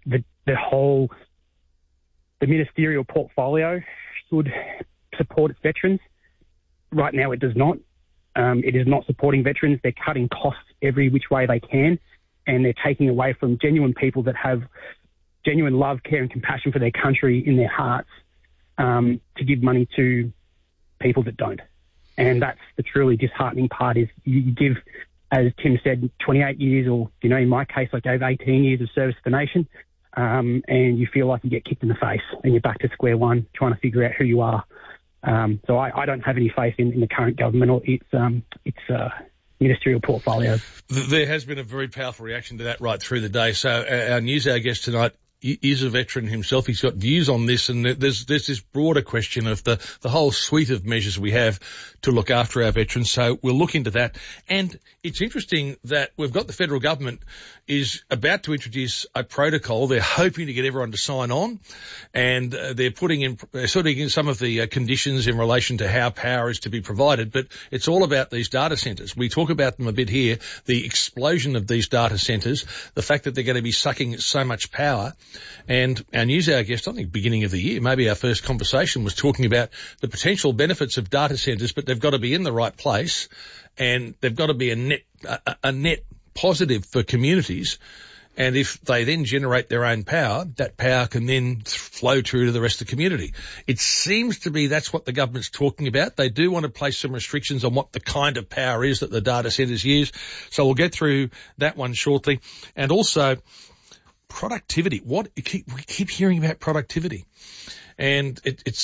the ministerial portfolio should support its veterans. Right now it does not. It is not supporting veterans. They're cutting costs every which way they can, and they're taking away from genuine people that have genuine love, care and compassion for their country in their hearts to give money to people that don't. And that's the truly disheartening part is you give, as Tim said, 28 years or, in my case, I gave 18 years of service to the nation. And you feel like you get kicked in the face and you're back to square one trying to figure out who you are. So I don't have any faith in the current government or its ministerial portfolio. There has been a very powerful reaction to that right through the day. So our news hour guest tonight is a veteran himself. He's got views on this, and there's this broader question of the whole suite of measures we have to look after our veterans. So we'll look into that. And it's interesting that we've got the federal government is about to introduce a protocol. They're hoping to get everyone to sign on, and they're putting in some of the conditions in relation to how power is to be provided. But it's all about these data centres. We talk about them a bit here, the explosion of these data centres, the fact that they're going to be sucking so much power. And our news hour guest, I think beginning of the year, maybe our first conversation was talking about the potential benefits of data centres, but they've got to be in the right place, and they've got to be a net positive for communities. And if they then generate their own power, that power can then flow through to the rest of the community. It seems to be that's what the government's talking about. They do want to place some restrictions on what the kind of power is that the data centres use. So we'll get through that one shortly. And also productivity. We keep hearing about productivity, and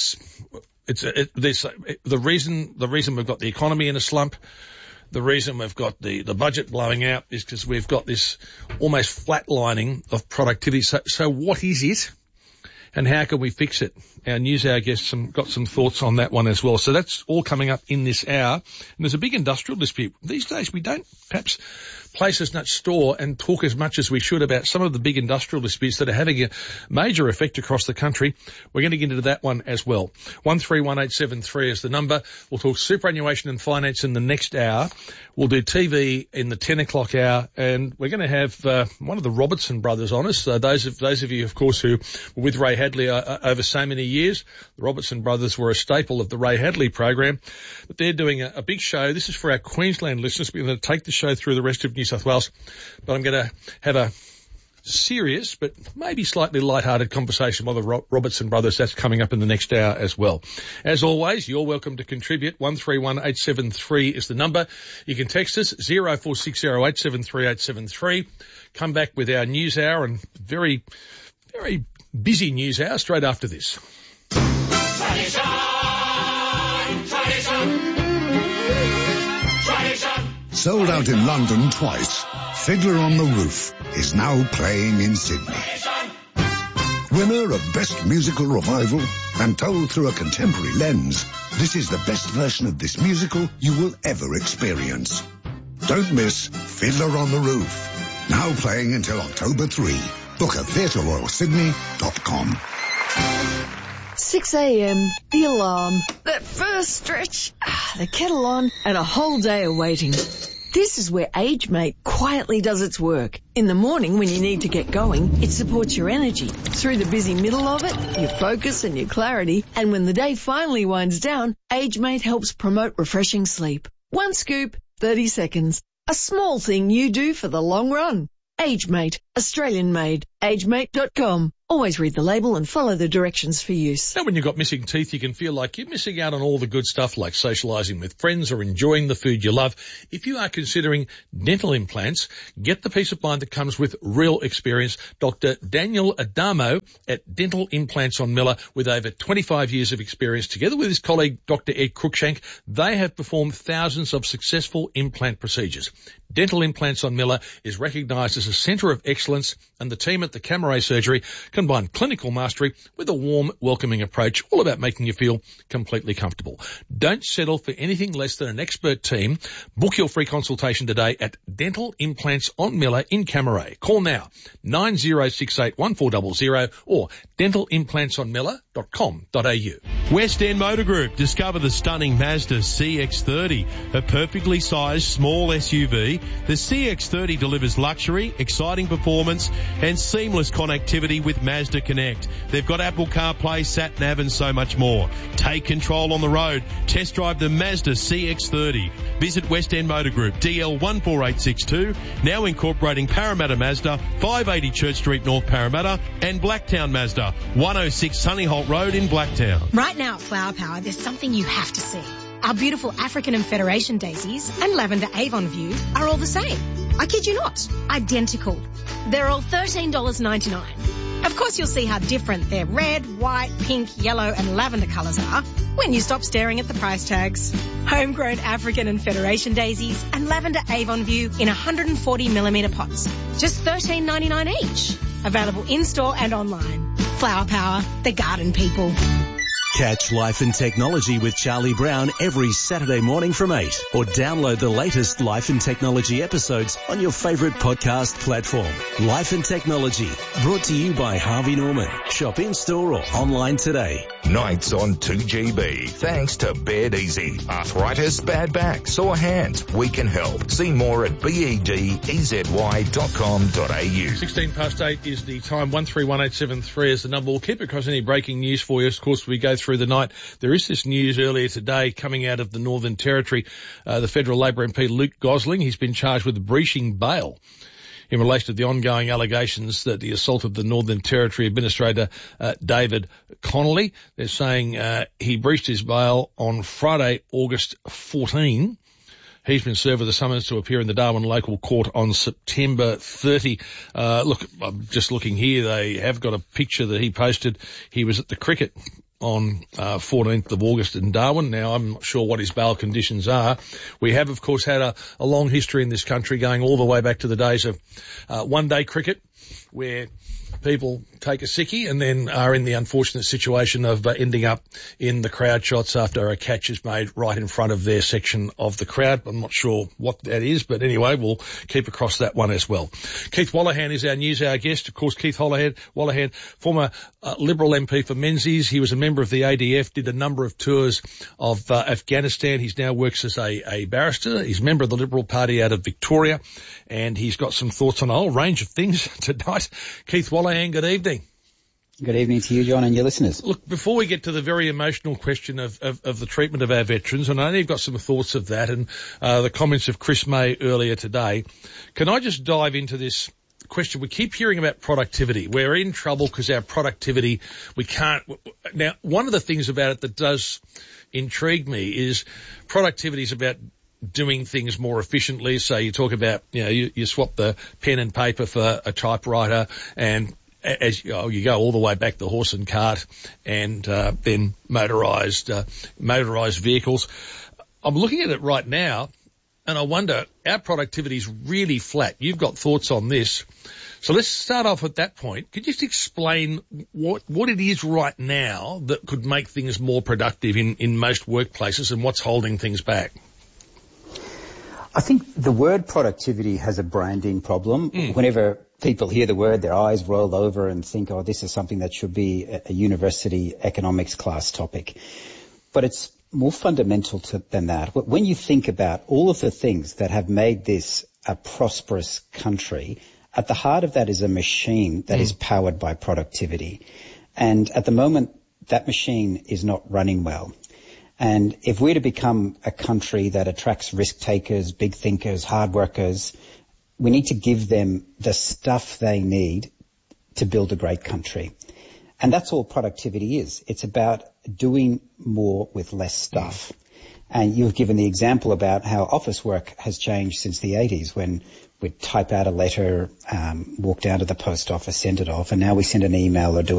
the reason we've got the economy in a slump. The reason we've got the budget blowing out is because we've got this almost flatlining of productivity. So what is it, and how can we fix it? Our news hour guests got some thoughts on that one as well. So that's all coming up in this hour. And there's a big industrial dispute. These days we don't perhaps place as much store and talk as much as we should about some of the big industrial disputes that are having a major effect across the country. We're going to get into that one as well. 131873 is the number. We'll talk superannuation and finance in the next hour. We'll do TV in the 10 o'clock hour, and we're going to have one of the Robertson brothers on us. Those of you, of course, who were with Ray Hadley over so many years. The Robertson brothers were a staple of the Ray Hadley program, but they're doing a big show. This is for our Queensland listeners. We're going to take the show through the rest of New South Wales, but I'm going to have a serious but maybe slightly light-hearted conversation with the Robertson brothers. That's coming up in the next hour as well. As always, you're welcome to contribute. 131873 is the number. You can text us 0460873873. Come back with our news hour and very, very busy news hour straight after this. Tradition, tradition, tradition. Sold out in London twice, Fiddler on the Roof is now playing in Sydney. Winner of Best Musical Revival and told through a contemporary lens, this is the best version of this musical you will ever experience. Don't miss Fiddler on the Roof. Now playing until October 3. Book at theatreroyalsydney.com. 6 a.m, the alarm, that first stretch, the kettle on, and a whole day of waiting. This is where AgeMate quietly does its work. In the morning when you need to get going, it supports your energy. Through the busy middle of it, your focus and your clarity. And when the day finally winds down, AgeMate helps promote refreshing sleep. One scoop, 30 seconds. A small thing you do for the long run. AgeMate, Australian made. AgeMate.com. Always read the label and follow the directions for use. Now, when you've got missing teeth, you can feel like you're missing out on all the good stuff like socialising with friends or enjoying the food you love. If you are considering dental implants, get the peace of mind that comes with real experience. Dr. Daniel Adamo at Dental Implants on Miller, with over 25 years of experience, together with his colleague Dr. Ed Cruikshank, they have performed thousands of successful implant procedures. Dental Implants on Miller is recognised as a centre of excellence, and the team at the Camaret Surgery combine clinical mastery with a warm, welcoming approach, all about making you feel completely comfortable. Don't settle for anything less than an expert team. Book your free consultation today at Dental Implants on Miller in Camaret. Call now, 90681400 or dentalimplantsonmiller.com.au. West End Motor Group. Discover the stunning Mazda CX-30, a perfectly sized small SUV. The CX-30 delivers luxury, exciting performance and seamless connectivity with Mazda Connect. They've got Apple CarPlay, SatNav and so much more. Take control on the road. Test drive the Mazda CX-30. Visit West End Motor Group, DL 14862, now incorporating Parramatta Mazda, 580 Church Street, North Parramatta, and Blacktown Mazda, 106 Sunnyholt Road in Blacktown. Right now at Flower Power, there's something you have to see. Our beautiful African and Federation daisies and lavender Avon view are all the same. I kid you not, identical. They're all $13.99. Of course you'll see how different their red, white, pink, yellow and lavender colours are when you stop staring at the price tags. Homegrown African and Federation daisies and lavender Avon view in 140mm pots. Just $13.99 each. Available in-store and online. Flower Power, the garden people. Catch Life and Technology with Charlie Brown every Saturday morning from 8, or download the latest Life and Technology episodes on your favourite podcast platform. Life and Technology, brought to you by Harvey Norman. Shop in-store or online today. Nights on 2GB. Thanks to Bed Easy. Arthritis, bad back, sore hands. We can help. See more at bedezy.com.au. 16 past 8 is the time. 131873 is the number. We'll keep across any breaking news for you. Of course, we go through the night. There is this news earlier today coming out of the Northern Territory. The federal Labor MP Luke Gosling, he's been charged with breaching bail in relation to the ongoing allegations that the assault of the Northern Territory Administrator, David Connolly. They're saying he breached his bail on Friday, August 14. He's been served with a summons to appear in the Darwin local court on September 30. Look, I'm just looking here. They have got a picture that he posted. He was at the cricket on 14th of August in Darwin. Now, I'm not sure what his bail conditions are. We have, of course, had a long history in this country going all the way back to the days of one-day cricket, where people take a sickie and then are in the unfortunate situation of ending up in the crowd shots after a catch is made right in front of their section of the crowd. I'm not sure what that is, but anyway, we'll keep across that one as well. Keith Wallachan is our news hour guest. Of course, Keith Wallachan, former Liberal MP for Menzies. He was a member of the ADF, did a number of tours of Afghanistan. He now works as a barrister. He's a member of the Liberal Party out of Victoria, and he's got some thoughts on a whole range of things tonight. Keith Wallachan, good evening. Good evening to you, John, and your listeners. Look, before we get to the very emotional question of the treatment of our veterans, and I know you've got some thoughts of that and the comments of Chris May earlier today, can I just dive into this question? We keep hearing about productivity. We're in trouble because our productivity, we can't. Now, one of the things about it that does intrigue me is productivity is about doing things more efficiently. So you talk about, you swap the pen and paper for a typewriter, and as you go all the way back to horse and cart, and then motorised vehicles. I'm looking at it right now, and I wonder, our productivity is really flat. You've got thoughts on this. So let's start off at that point. Could you just explain what it is right now that could make things more productive in most workplaces, and what's holding things back? I think the word productivity has a branding problem. Whenever people hear the word, their eyes roll over and think, oh, this is something that should be a university economics class topic. But it's more fundamental than that. When you think about all of the things that have made this a prosperous country, at the heart of that is a machine that is powered by productivity. And at the moment, that machine is not running well. And if we're to become a country that attracts risk takers, big thinkers, hard workers, we need to give them the stuff they need to build a great country. And that's all productivity is. It's about doing more with less stuff. And you've given the example about how office work has changed since the 80s, when we'd type out a letter, walk down to the post office, send it off, and now we send an email or do